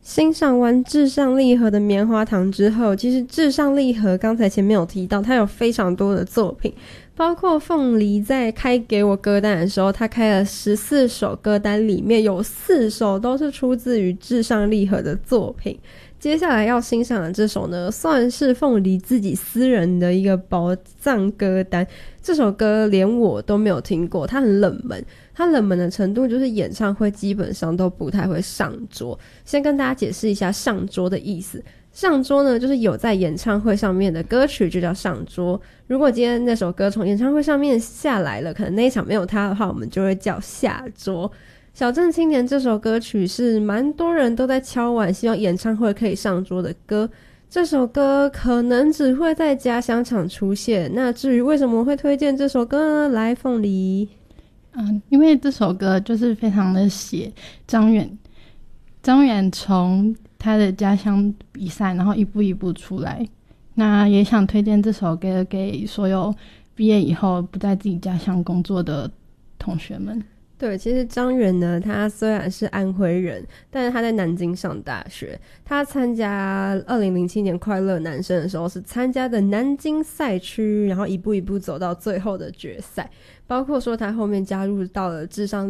欣赏完至上励合的棉花糖之后，其实至上励合刚才前面有提到，它有非常多的作品，包括凤梨在开给我歌单的时候，他开了14首歌单，里面有4首都是出自于至上励合的作品。接下来要欣赏的这首呢，算是凤梨自己私人的一个宝藏歌单。这首歌连我都没有听过，它很冷门，它冷门的程度就是演唱会基本上都不太会上桌。先跟大家解释一下上桌的意思。上桌呢，就是有在演唱会上面的歌曲就叫上桌。如果今天那首歌从演唱会上面下来了，可能那一场没有它的话，我们就会叫下桌。小镇青年这首歌曲是蛮多人都在敲碗希望演唱会可以上桌的歌，这首歌可能只会在家乡场出现。那至于为什么会推荐这首歌呢？来，凤梨。 因为这首歌就是非常的写张远从他的家乡比赛，然后一步一步出来。那也想推荐这首歌给所有毕业以后不在自己家乡工作的同学们。 对，其实张远呢，他虽然是安徽人，但是他在南京上大学。他参加2007年快乐男声的时候是参加的南京赛区，然后一步一步走到最后的决赛，包括说他后面加入到了至上